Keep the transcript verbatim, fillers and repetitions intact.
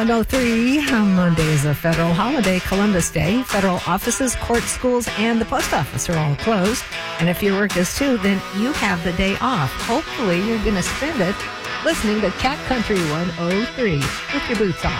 one oh three, Monday is a federal holiday, Columbus Day. Federal offices, courts, schools, and the post office are all closed. And if your work is too, then you have the day off. Hopefully, you're going to spend it listening to Cat Country one oh three with your boots off.